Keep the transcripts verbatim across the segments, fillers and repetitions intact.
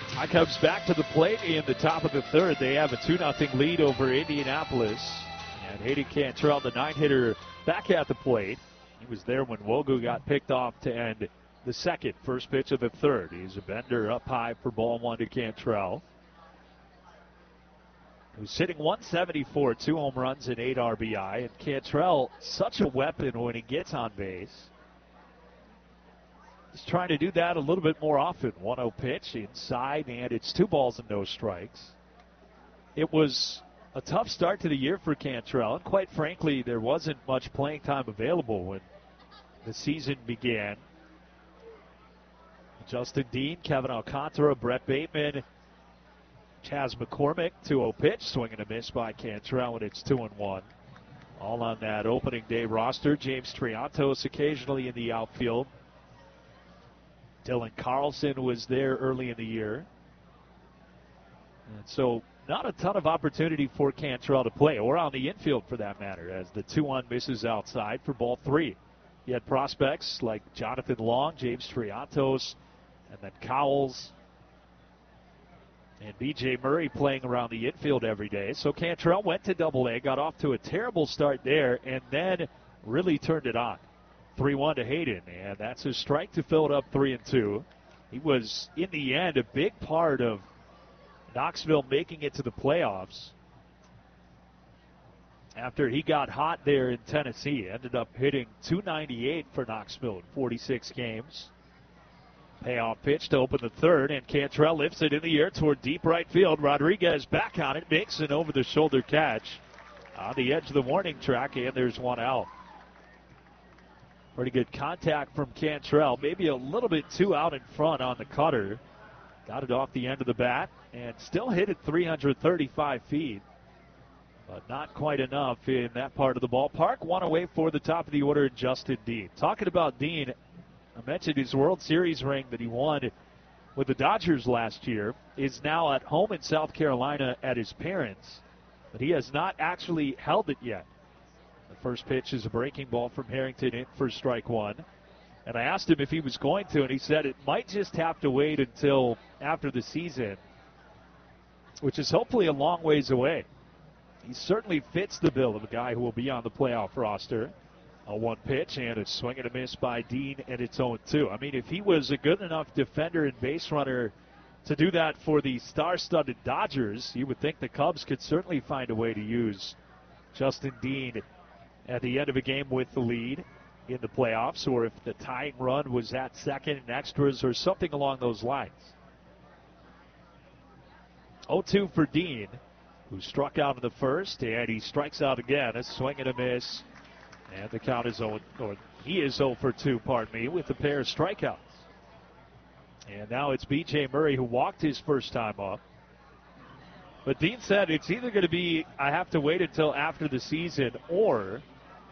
I comes back to the plate in the top of the third. They have a two nothing lead over Indianapolis. And Hayden Cantrell, the nine-hitter, back at the plate. He was there when Wogu got picked off to end the second. First pitch of the third. He's a bender up high for ball one to Cantrell, who's sitting one seventy-four, two home runs and eight R B I. And Cantrell, such a weapon when he gets on base. He's trying to do that a little bit more often. one oh pitch inside, and it's two balls and no strikes. It was a tough start to the year for Cantrell, and quite frankly, there wasn't much playing time available when the season began. Justin Dean, Kevin Alcantara, Brett Bateman, Chas McCormick, two oh pitch, swing and a miss by Cantrell, and it's two and one. All on that opening day roster. James Triantos occasionally in the outfield. Dylan Carlson was there early in the year. And so not a ton of opportunity for Cantrell to play, or on the infield for that matter, as the two one misses outside for ball three. He had prospects like Jonathan Long, James Triantos, and then Cowles and B J Murray playing around the infield every day. So Cantrell went to double A, got off to a terrible start there, and then really turned it on. three one to Hayden, and that's a strike to fill it up three and two. He was, in the end, a big part of Knoxville making it to the playoffs. After he got hot there in Tennessee, ended up hitting two ninety-eight for Knoxville in forty-six games. Payoff pitch to open the third, and Cantrell lifts it in the air toward deep right field. Rodriguez back on it, makes an over-the-shoulder catch on the edge of the warning track, and there's one out. Pretty good contact from Cantrell. Maybe a little bit too out in front on the cutter. Got it off the end of the bat and still hit it three hundred thirty-five feet. But not quite enough in that part of the ballpark. One away for the top of the order, Justin Dean. Talking about Dean, I mentioned his World Series ring that he won with the Dodgers last year is now at home in South Carolina at his parents', but he has not actually held it yet. The first pitch is a breaking ball from Harrington in for strike one. And I asked him if he was going to, and he said it might just have to wait until after the season, which is hopefully a long ways away. He certainly fits the bill of a guy who will be on the playoff roster. A one pitch and a swing and a miss by Dean, and it's oh two. I mean, if he was a good enough defender and base runner to do that for the star-studded Dodgers, you would think the Cubs could certainly find a way to use Justin Dean at the end of a game with the lead in the playoffs, or if the tying run was at second in extras or something along those lines. oh two for Dean, who struck out in the first, and he strikes out again. A swing and a miss, and the count is oh, or he is oh for two, pardon me, with a pair of strikeouts. And now it's B J Murray who walked his first time up. But Dean said it's either going to be I have to wait until after the season, or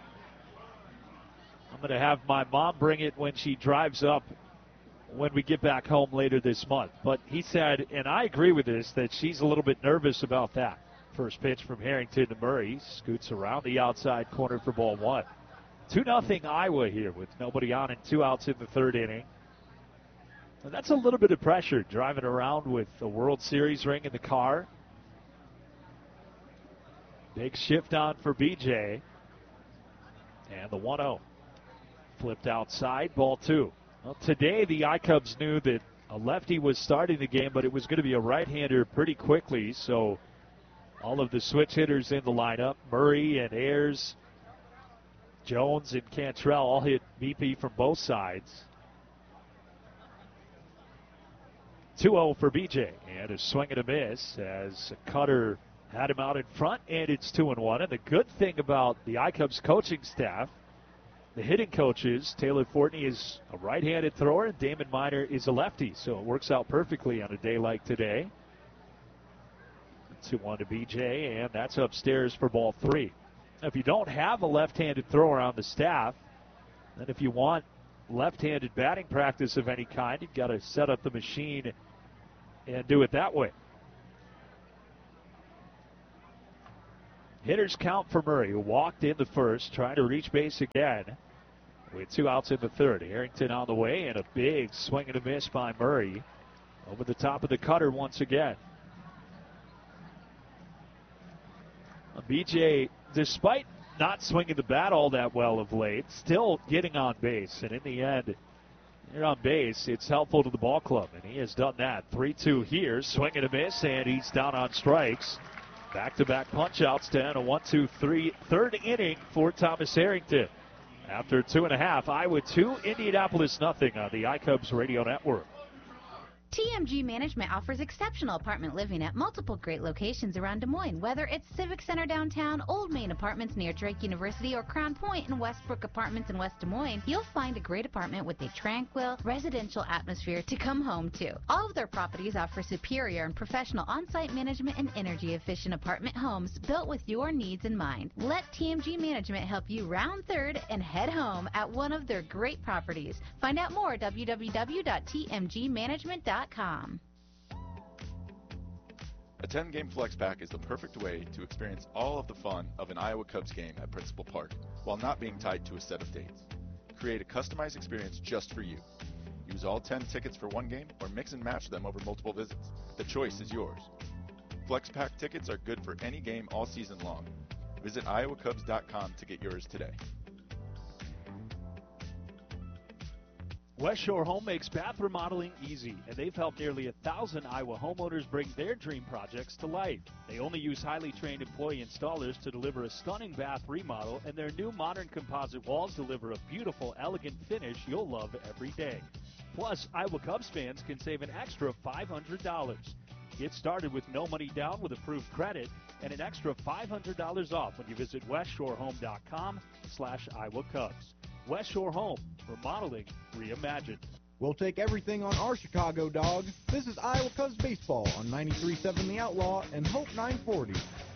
I'm going to have my mom bring it when she drives up when we get back home later this month. But he said, and I agree with this, that she's a little bit nervous about that. First pitch from Harrington to Murray. Scoots around the outside corner for ball one. two nothing Iowa here with nobody on and two outs in the third inning. And that's a little bit of pressure, driving around with the World Series ring in the car. Big shift on for B J. And the one oh. Flipped outside, ball two. Well, today the iCubs knew that a lefty was starting the game, but it was going to be a right-hander pretty quickly, so all of the switch hitters in the lineup, Murray and Ayers, Jones and Cantrell, all hit B P from both sides. two oh for B J, and a swing and a miss as Cutter had him out in front, and it's two and one. And the good thing about the iCubs coaching staff, the hitting coaches, Taylor Fortney is a right-handed thrower, and Damon Miner is a lefty, so it works out perfectly on a day like today. two one to B J, and that's upstairs for ball three. Now, if you don't have a left-handed thrower on the staff, then if you want left-handed batting practice of any kind, you've got to set up the machine and do it that way. Hitters count for Murray, who walked in the first, trying to reach base again with two outs in the third. Harrington on the way, and a big swing and a miss by Murray. Over the top of the cutter once again. B J, despite not swinging the bat all that well of late, still getting on base. And in the end, you're on base, it's helpful to the ball club. And he has done that. three two here, swing and a miss, and he's down on strikes. Back-to-back punch-outs to end a one two three third inning for Thomas Harrington. After two and a half, Iowa two, Indianapolis nothing on the iCubs Radio Network. T M G Management offers exceptional apartment living at multiple great locations around Des Moines. Whether it's Civic Center downtown, Old Main Apartments near Drake University, or Crown Point and Westbrook Apartments in West Des Moines, you'll find a great apartment with a tranquil, residential atmosphere to come home to. All of their properties offer superior and professional on-site management and energy-efficient apartment homes built with your needs in mind. Let T M G Management help you round third and head home at one of their great properties. Find out more at w w w dot t m g management dot com. A ten-game flex pack is the perfect way to experience all of the fun of an Iowa Cubs game at Principal Park while not being tied to a set of dates. Create a customized experience just for you. Use all ten tickets for one game or mix and match them over multiple visits. The choice is yours. Flex pack tickets are good for any game all season long. Visit iowa cubs dot com to get yours today. West Shore Home makes bath remodeling easy, and they've helped nearly a thousand Iowa homeowners bring their dream projects to life. They only use highly trained employee installers to deliver a stunning bath remodel, and their new modern composite walls deliver a beautiful, elegant finish you'll love every day. Plus, Iowa Cubs fans can save an extra five hundred dollars. Get started with no money down with approved credit and an extra five hundred dollars off when you visit west shore home dot com slash Iowa Cubs. West Shore Home, remodeling reimagined. We'll take everything on our Chicago dog. This is Iowa Cubs baseball on ninety-three point seven The Outlaw and Hope nine forty.